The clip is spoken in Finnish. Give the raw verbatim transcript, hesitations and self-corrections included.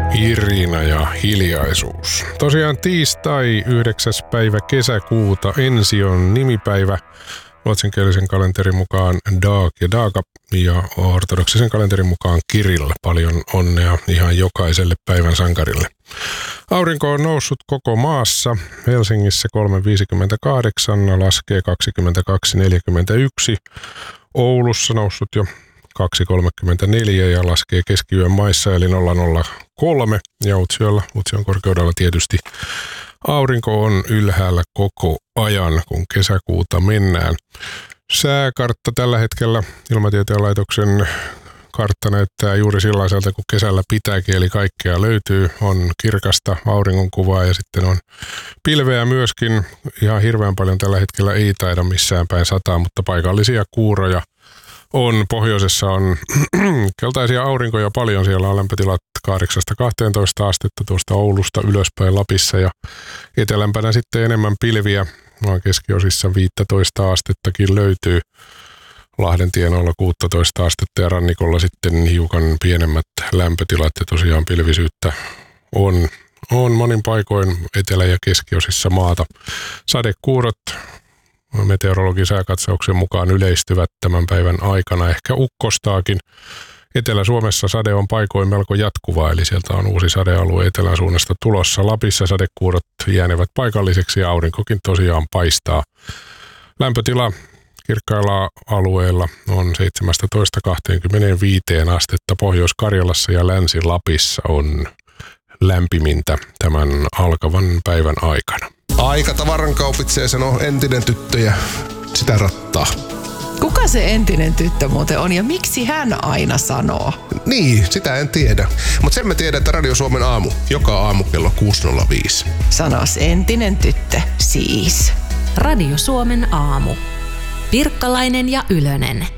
Irina ja hiljaisuus. Tosiaan tiistai yhdeksäs päivä kesäkuuta. Ensi on nimipäivä. Ruotsinkielisen kalenterin mukaan Dag ja Daga ja ortodoksisen kalenterin mukaan Kirill. Paljon onnea ihan jokaiselle päivän sankarille. Aurinko on noussut koko maassa. Helsingissä kolme viisikymmentäkahdeksan, laskee kaksikymmentäkaksi neljäkymmentäyksi. Oulussa noussut jo kaksi kolmekymmentäneljä ja laskee keskiyön maissa eli nolla nolla kolme. Ja Utsjoella, Utsjon korkeudella tietysti aurinko on ylhäällä koko ajan, kun kesäkuuta mennään. Sääkartta tällä hetkellä Ilmatieteen laitoksen kartta näyttää juuri sellaiselta kuin kesällä pitääkin, eli kaikkea löytyy. On kirkasta auringonkuvaa ja sitten on pilveä myöskin. Ihan hirveän paljon tällä hetkellä ei taida missään päin sataa, mutta paikallisia kuuroja on. Pohjoisessa on keltaisia aurinkoja paljon. Siellä on lämpötilat kahdeksasta kahteentoista astetta tuosta Oulusta ylöspäin Lapissa ja etelämpänä sitten enemmän pilviä. Maan keskiosissa viisitoista astettakin löytyy. Lahden tienoilla kuusitoista astetta ja rannikolla sitten hiukan pienemmät lämpötilat ja tosiaan pilvisyyttä on, on monin paikoin etelä- ja keskiosissa maata. Sadekuurot meteorologin sääkatsauksen mukaan yleistyvät tämän päivän aikana, ehkä ukkostaakin. Etelä-Suomessa sade on paikoin melko jatkuvaa, eli sieltä on uusi sadealue etelän suunnasta tulossa. Lapissa sadekuurot jäänevät paikalliseksi ja aurinkokin tosiaan paistaa. Lämpötila kirkkailla alueilla on seitsemästätoista kahteenkymmeneenviiteen astetta. Pohjois-Karjalassa ja Länsi-Lapissa on lämpimintä tämän alkavan päivän aikana. Aika tavaran kaupitsee, sanoo entinen tyttö ja sitä rattaa. Kuka se entinen tyttö muuten on ja miksi hän aina sanoo? Niin, sitä en tiedä. Mutta sen mä tiedän, että Radio Suomen aamu, joka aamu kello kuusi nolla viisi. Sanos entinen tyttö, siis. Radio Suomen aamu. Pirkkalainen ja Ylönen.